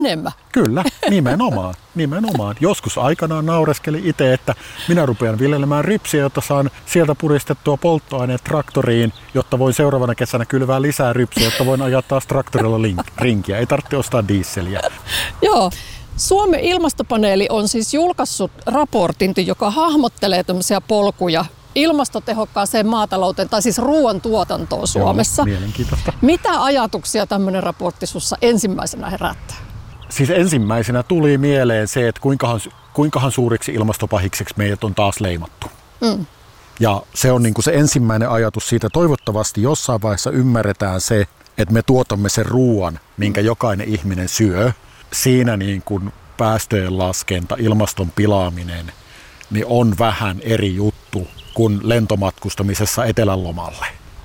enemmän. Kyllä, nimenomaan. Joskus aikanaan naureskelin itse, että minä rupean viljelemään rypsiä, jotta saan sieltä puristettua polttoaineet traktoriin, jotta voin seuraavana kesänä kylvää lisää rypsiä, jotta voin ajaa taas traktorilla rinkiä. Ei tarvitse ostaa dieseliä. Joo. Suomen ilmastopaneeli on siis julkaissut raportin, joka hahmottelee tämmöisiä polkuja ilmastotehokkaaseen maatalouteen, tai siis ruoantuotantoon Suomessa. Joo, mielenkiintoista. Mitä ajatuksia tämmöinen raportti sussa ensimmäisenä herättää? Siis ensimmäisenä tuli mieleen se, että kuinkahan suuriksi ilmastopahikseksi meidät on taas leimattu. Ja se on niin kuin se ensimmäinen ajatus siitä. Toivottavasti jossain vaiheessa ymmärretään se, että me tuotamme sen ruoan, minkä jokainen ihminen syö. Siinä niin kuin päästöjen laskenta, ilmaston pilaaminen, niin on vähän eri juttu kuin lentomatkustamisessa etelän lomalle.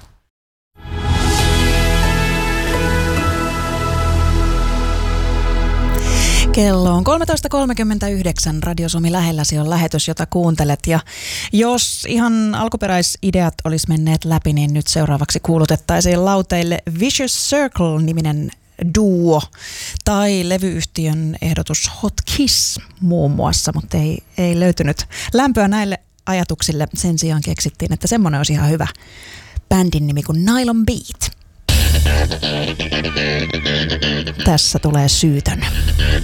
Kello on 13.39. Radio Suomi lähelläsi on lähetys, jota kuuntelet. Ja jos ihan alkuperäisideat olisi menneet läpi, niin nyt seuraavaksi kuulutettaisiin lauteille Vicious Circle-niminen duo tai levyyhtiön ehdotus Hot Kiss muun muassa, mutta ei löytynyt lämpöä näille ajatuksille. Sen sijaan keksittiin, että semmoinen olisi ihan hyvä bändin nimi kuin Nylon Beat. Tässä tulee Syytön.